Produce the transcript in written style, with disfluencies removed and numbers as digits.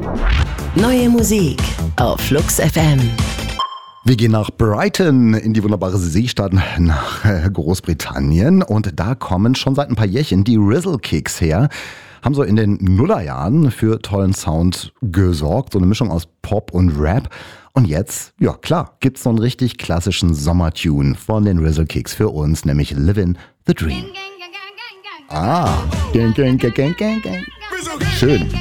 Neue Musik auf Flux FM. Wir gehen nach Brighton in die wunderbare Seestadt nach Großbritannien und da kommen schon seit ein paar Jährchen die Rizzle Kicks her. Haben so in den Nullerjahren für tollen Sound gesorgt, so eine Mischung aus Pop und Rap. Und jetzt, ja klar, gibt's so einen richtig klassischen Sommertune von den Rizzle Kicks für uns, nämlich Livin' the Dream. Gang, gang, gang, gang. Schön.